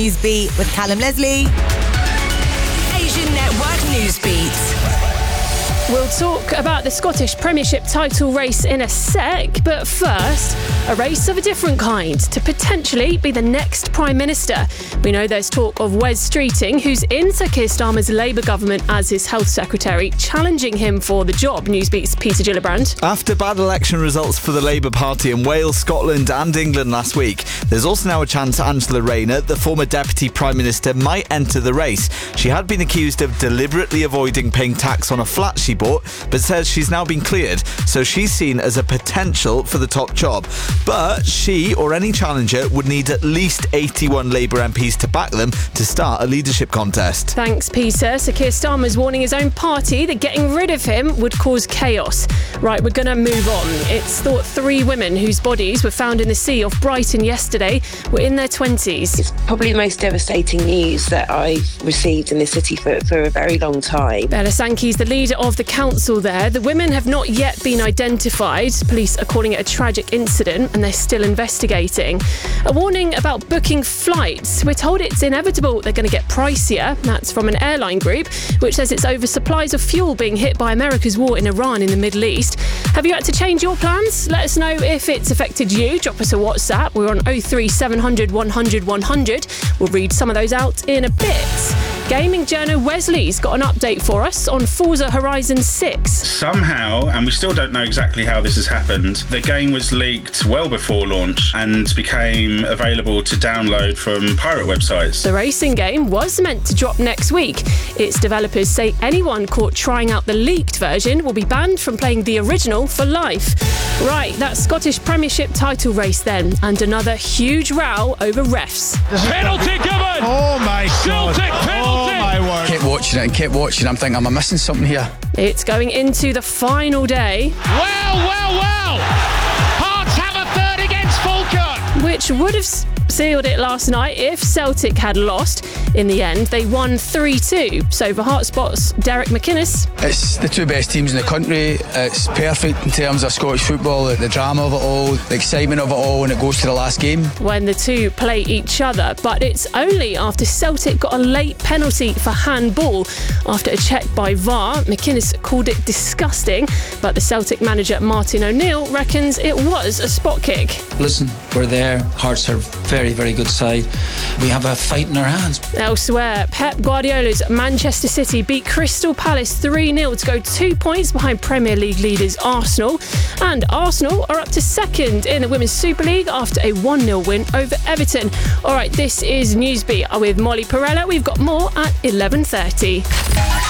Newsbeat with Callum Leslie. Asian Network Newsbeat. We'll talk about the Scottish Premiership title race in a sec, but first, a race of a different kind to potentially be the next Prime Minister. We know there's talk of Wes Streeting, who's in Sir Keir Starmer's Labour government as his Health Secretary, challenging him for the job, Newsbeat's Peter Gillibrand. After bad election results for the Labour Party in Wales, Scotland and England last week, there's also now a chance Angela Rayner, the former Deputy Prime Minister, might enter the race. She had been accused of deliberately avoiding paying tax on a flat she bought, but says she's now been cleared, so she's seen as a potential for the top job. But she or any challenger would need at least 81 Labour MPs to back them to start a leadership contest. Thanks, Peter. Sir Keir Starmer's warning his own party that getting rid of him would cause chaos. Right, we're going to move on. It's thought 3 women whose bodies were found in the sea off Brighton yesterday were in their 20s. It's probably the most devastating news that I've received in this city for a very long time. Bella Sankey's the leader of the council there. The women have not yet been identified. Police are calling it a tragic incident and they're still investigating. A warning about booking flights. We're told it's inevitable they're going to get pricier. That's from an airline group which says it's over supplies of fuel being hit by America's war in Iran in the Middle East. Have you had to change your plans? Let us know if it's affected you. Drop us a WhatsApp. We're on 03700 100 100. We'll read some of those out in a bit. Gaming journo Wesley's got an update for us on Forza Horizon 6. Somehow, and we still don't know exactly how this has happened, the game was leaked well before launch and became available to download from pirate websites. The racing game was meant to drop next week. Its developers say anyone caught trying out the leaked version will be banned from playing the original for life. Right, that Scottish Premiership title race then, and another huge row over refs. Penalty given! Oh my God! Celtic penalty! Oh my word! Kept watching it and kept watching. I'm thinking, am I missing something here? It's going into the final day. Well! Hearts have a third against Falkirk! Which would have sealed it last night if Celtic had lost. In the end, they won 3-2. So for Hearts boss Derek McInnes. It's the 2 best teams in the country. It's perfect in terms of Scottish football, the drama of it all, the excitement of it all when it goes to the last game. When the two play each other, but it's only after Celtic got a late penalty for handball. After a check by VAR, McInnes called it disgusting, but the Celtic manager Martin O'Neill reckons it was a spot kick. Listen, we're there. Hearts are very, very good side. We have a fight in our hands. Elsewhere, Pep Guardiola's Manchester City beat Crystal Palace 3-0 to go 2 points behind Premier League leaders Arsenal. And Arsenal are up to second in the Women's Super League after a 1-0 win over Everton. All right, this is Newsbeat with Molly Perella. We've got more at 11:30.